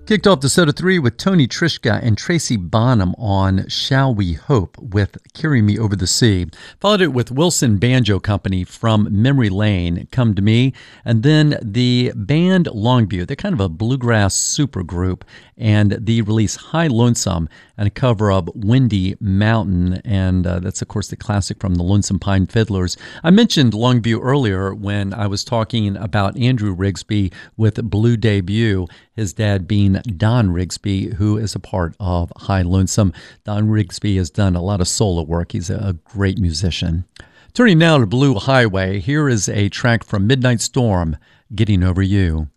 Kicked off the set of three with Tony Trischka and Tracy Bonham on Shall We Hope with Carry Me Over the Sea. Followed it with Wilson Banjo Company from Memory Lane, Come to Me. And then the band Longview, they're kind of a bluegrass supergroup, and the release High Lonesome and a cover of Windy Mountain. And that's, of course, the classic from the Lonesome Pine Fiddlers. I mentioned Longview earlier when I was talking about Andrew Rigsby with Blue Debut, his dad being Don Rigsby, who is a part of High Lonesome. Don Rigsby has done a lot of solo work. He's a great musician. Turning now to Blue Highway, here is a track from Midnight Storm, Getting Over You.